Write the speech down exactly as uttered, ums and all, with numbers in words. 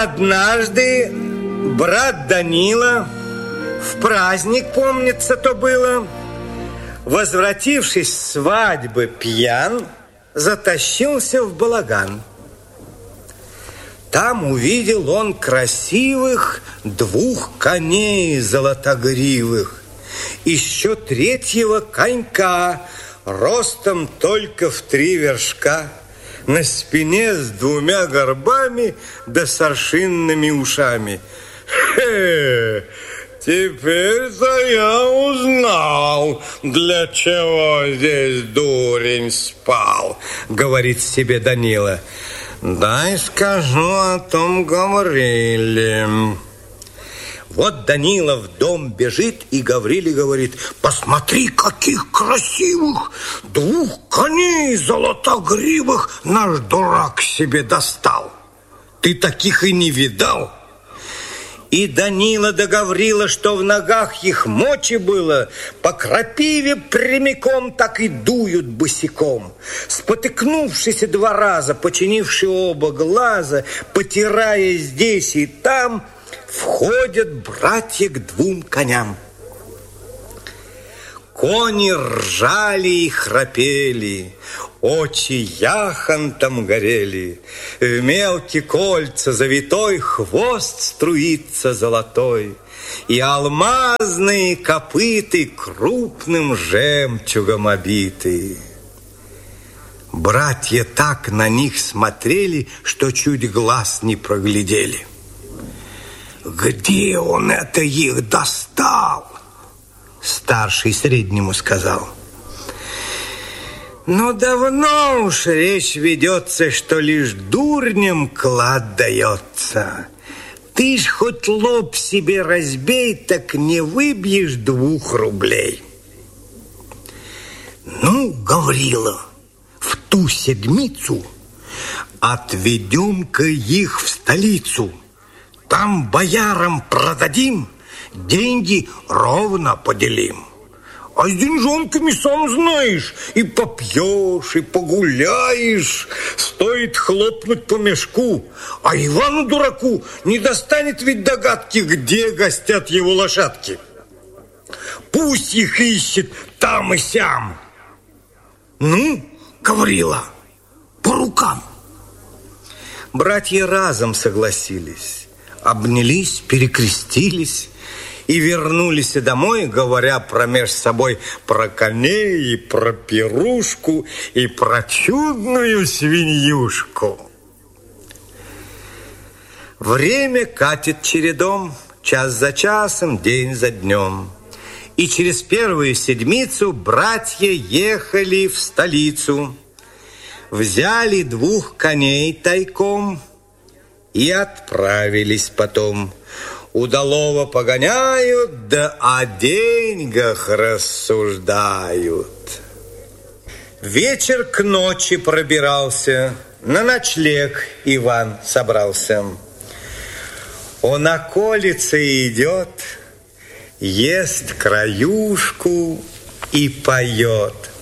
Однажды брат Данила, в праздник, помнится, то было, возвратившись с свадьбы пьян, затащился в балаган. Там увидел он красивых двух коней золотогривых, еще третьего конька, ростом только в три вершка, на спине с двумя горбами да с аршинными ушами. Хе, теперь-то я узнал, для чего здесь дурень спал, говорит себе Данила. Дай скажу, о том говорили. Вот Данила в дом бежит, и Гавриле говорит: посмотри, каких красивых двух коней золотогривых наш дурак себе достал. Ты таких и не видал? И Данила да Гаврила, что в ногах их мочи было, по крапиве прямиком так и дуют босиком. Спотыкнувшись два раза, починивши оба глаза, потирая здесь и там, входят братья к двум коням. Кони ржали и храпели, очи яхонтом горели, в мелкие кольца завитой хвост струится золотой, и алмазные копыты крупным жемчугом обиты. Братья так на них смотрели, что чуть глаз не проглядели. Где он это их достал? Старший среднему сказал. Но давно уж речь ведется, что лишь дурням клад дается. Ты ж хоть лоб себе разбей, так не выбьешь двух рублей. Ну, Гаврила, в ту седмицу отведем-ка их в столицу. Там боярам продадим, деньги ровно поделим. А с деньжонками, сам знаешь, и попьешь, и погуляешь. Стоит хлопнуть по мешку, а Ивану-дураку не достанет ведь догадки, где гостят его лошадки. Пусть их ищет там и сям. Ну, Гаврила, по рукам. Братья разом согласились, обнялись, перекрестились и вернулись домой, говоря промеж собой про коней, и про пирушку, и про чудную свиньюшку. Время катит чередом, час за часом, день за днем. И через первую седмицу братья ехали в столицу, взяли двух коней тайком и отправились потом. Удалого погоняют, да о деньгах рассуждают. Вечер к ночи пробирался, на ночлег Иван собрался. Он околице идет, ест краюшку и поет.